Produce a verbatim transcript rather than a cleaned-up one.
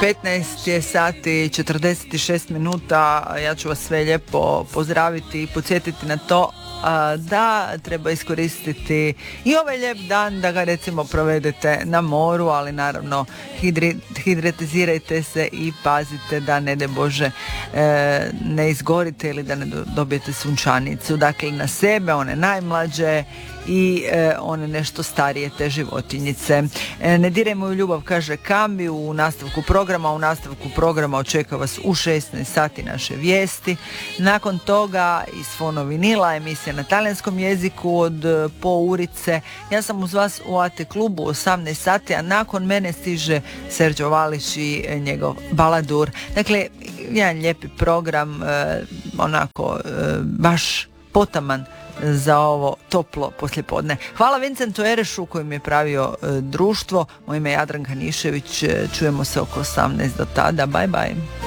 petnaest je sati četrdeset šest minuta, ja ću vas sve lijepo pozdraviti i podsjetiti na to da treba iskoristiti i ovaj lijep dan da ga recimo provedete na moru, ali naravno hidri, hidratizirajte se i pazite da ne de Bože e, ne izgorite ili da ne dobijete sunčanicu. Dakle, na sebe, one najmlađe i e, one nešto starije, te životinjice. E, ne diraj moju ljubav, kaže Kambi u nastavku programa. U nastavku programa očeka vas u šesnaest sati naše vijesti. Nakon toga iz Fono vinila emisija na talijanskom jeziku od e, po urice. Ja sam uz vas u A T klubu osamnaest sati, a nakon mene stiže Sergio Valić i e, njegov Baladur. Dakle, jedan lijepi program, e, onako e, baš potaman za ovo toplo poslijepodne. Hvala Vincentu Erešu koji mi je pravio e, društvo. Moje ime je Jadranka Nišević. Čujemo se oko osamnaest do tada. Bye bye.